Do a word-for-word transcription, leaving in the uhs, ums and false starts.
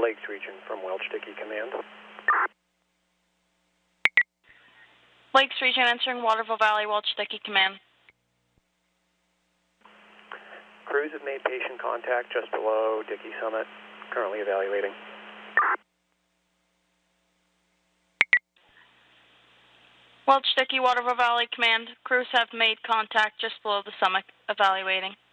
Lakes region from Welch Dickey Command. Lakes region entering Waterville Valley, Welch Dickey Command. Crews have made patient contact just below Dickey Summit, currently evaluating. Welch Dickey, Waterville Valley Command. Crews have made contact just below the summit, evaluating.